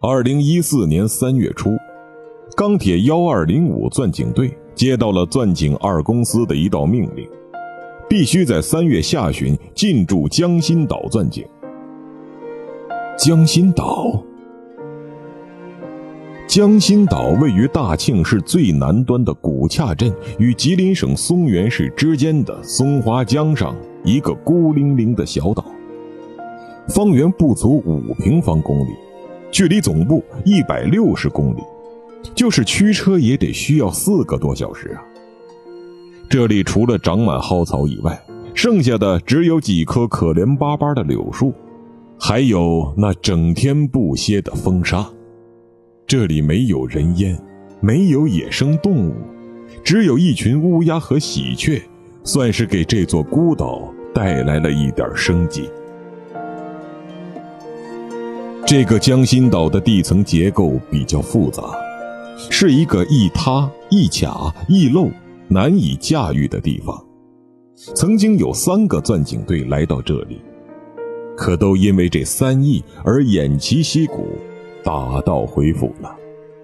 2014年3月初，钢铁1205钻井队接到了钻井2公司的一道命令，必须在3月下旬进驻江心岛钻井。江心岛位于大庆市最南端的古洽镇与吉林省松原市之间的松花江上一个孤零零的小岛，方圆不足5平方公里，距离总部160公里，就是驱车也得需要4个多小时啊。这里除了长满蒿草以外，剩下的只有几棵可怜巴巴的柳树，还有那整天不歇的风沙。这里没有人烟，没有野生动物，只有一群乌鸦和喜鹊，算是给这座孤岛带来了一点生机。这个江心岛的地层结构比较复杂，是一个一塌一卡一漏难以驾驭的地方。曾经有3个钻井队来到这里，可都因为这3役而偃旗息鼓，打道回府了。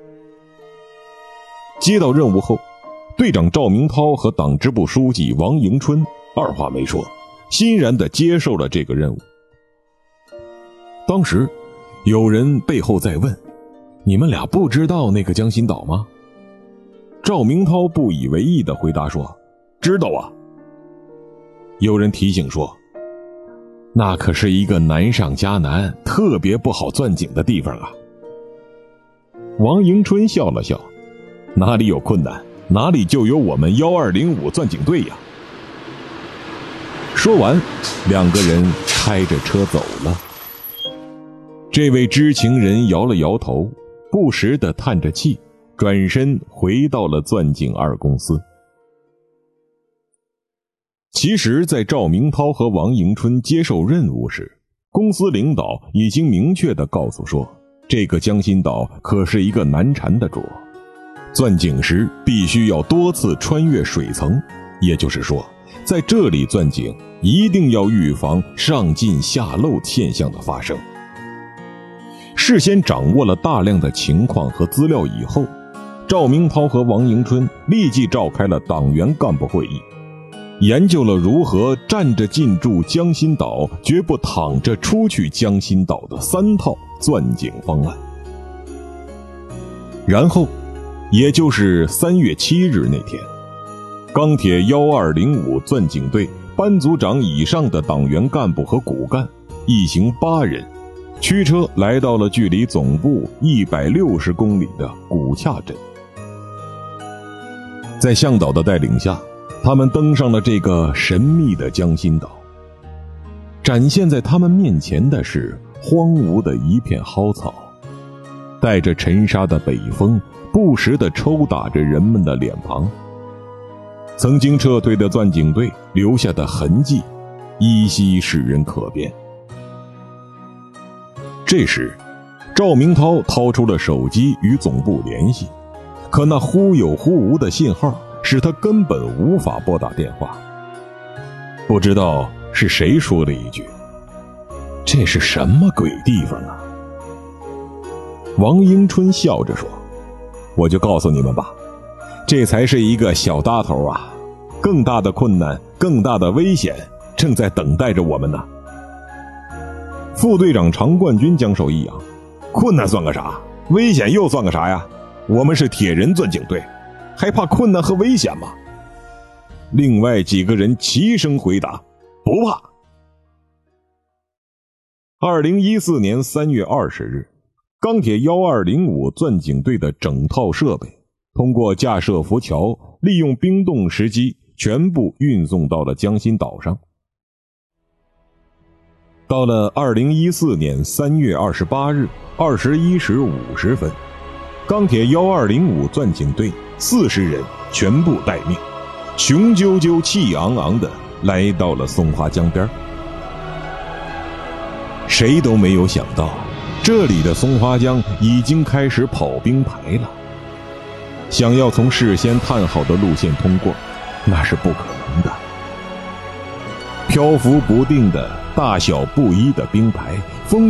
接到任务后，队长赵明涛和党支部书记王迎春二话没说，欣然地接受了这个任务。当时有人背后在问，你们俩不知道那个江心岛吗？赵明涛不以为意地回答说，知道啊。有人提醒说，那可是一个难上加难，特别不好钻井的地方啊。王迎春笑了笑，哪里有困难，哪里就有我们1205钻井队呀。说完，2个人开着车走了。这位知情人摇了摇头，不时地叹着气，转身回到了钻井2公司。其实在赵明涛和王迎春接受任务时，公司领导已经明确地告诉说，这个江心岛可是一个难缠的主，钻井时必须要多次穿越水层，也就是说，在这里钻井一定要预防上进下漏现象的发生。事先掌握了大量的情况和资料以后，赵明涛和王迎春立即召开了党员干部会议，研究了如何站着进驻江心岛，绝不躺着出去江心岛的3套钻井方案。然后也就是3月7日那天，钢铁1205钻井队班组长以上的党员干部和骨干一行8人驱车来到了距离总部160公里的古洽镇。在向导的带领下，他们登上了这个神秘的江心岛。展现在他们面前的是荒芜的一片蒿草，带着尘沙的北风不时地抽打着人们的脸庞。曾经撤退的钻井队留下的痕迹依稀使人可辨。这时赵明涛掏出了手机与总部联系，可那忽有忽无的信号使他根本无法拨打电话。不知道是谁说了一句，这是什么鬼地方啊？王迎春笑着说，我就告诉你们吧，这才是一个小搭头啊，更大的困难，更大的危险正在等待着我们呢。副队长常冠军将手一扬，困难算个啥，危险又算个啥呀？我们是铁人钻井队，还怕困难和危险吗？另外几个人齐声回答，不怕。2014年3月20日，钢铁1205钻井队的整套设备通过架设浮桥，利用冰冻时机全部运送到了江心岛上。到了2014年3月28日21时50分，钢铁1205钻井队40人全部待命，雄赳赳气昂昂地来到了松花江边。谁都没有想到，这里的松花江已经开始跑冰排了。想要从事先探好的路线通过，那是不可能的。漂浮不定的大小不一的冰排，风